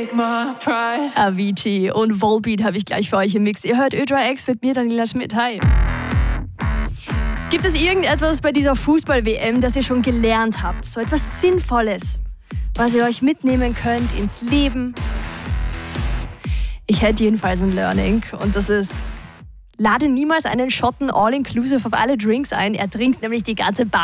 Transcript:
Avicii und Volbeat habe ich gleich für euch im Mix. Ihr hört Ö3X mit mir, Daniela Schmidt. Hi. Gibt es irgendetwas bei dieser Fußball-WM, das ihr schon gelernt habt? So etwas Sinnvolles, was ihr euch mitnehmen könnt ins Leben? Ich hätte jedenfalls ein Learning und das ist: Lade niemals einen Schotten All-Inclusive auf alle Drinks ein. Er trinkt nämlich die ganze Bar